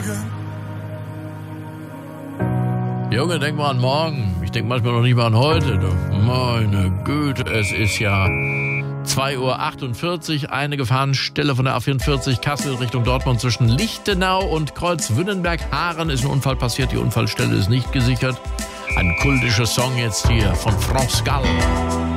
Junge, denk mal an morgen. Ich denk manchmal noch nicht mal an heute. Du. Meine Güte, es ist ja 2:48 Uhr. Eine Gefahrenstelle von der A44 Kassel Richtung Dortmund zwischen Lichtenau und Kreuzwünnenberg-Haaren ist ein Unfall passiert. Die Unfallstelle ist nicht gesichert. Ein kultischer Song jetzt hier von France Gall.